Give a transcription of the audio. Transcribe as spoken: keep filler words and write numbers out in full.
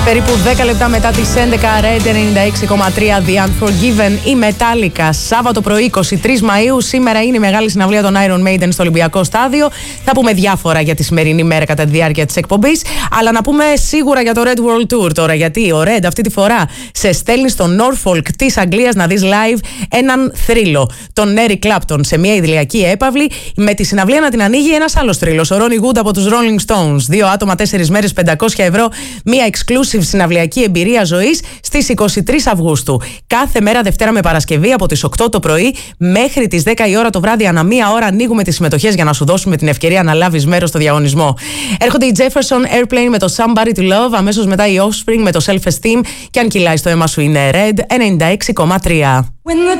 Περίπου δέκα λεπτά μετά τις έντεκα, Red ενενήντα έξι κόμμα τρία, The Unforgiven, η Metallica. Σάββατο πρωί, είκοσι τρεις Μαΐου. Σήμερα είναι η μεγάλη συναυλία των Iron Maiden στο Ολυμπιακό Στάδιο. Θα πούμε διάφορα για τη σημερινή μέρα κατά τη διάρκεια της εκπομπής. Αλλά να πούμε σίγουρα για το Red World Tour τώρα. Γιατί ο Red αυτή τη φορά σε στέλνει στο Norfolk της Αγγλίας να δεις live έναν θρύλο. Τον Eric Clapton σε μια ιδηλιακή έπαυλη. Με τη συναυλία να την ανοίγει ένας άλλος θρύλος. Ο Ronnie Wood από τους Rolling Stones. Δύο άτομα, τέσσερις μέρες, πεντακόσια ευρώ. Μια exclusive συναυλιακή εμπειρία ζωής στις είκοσι τρεις Αυγούστου. Κάθε μέρα Δευτέρα με Παρασκευή από τις οκτώ το πρωί μέχρι τις δέκα η ώρα το βράδυ. Ανά μία ώρα ανοίγουμε τις συμμετοχές για να σου δώσουμε την ευκαιρία να λάβεις μέρος στο διαγωνισμό. Έρχονται οι Jefferson Airplane με το Somebody to Love. Αμέσως μετά οι Offspring με το Self Esteem. Και αν κυλάει στο αίμα σου είναι Red ενενήντα έξι κόμμα τρία.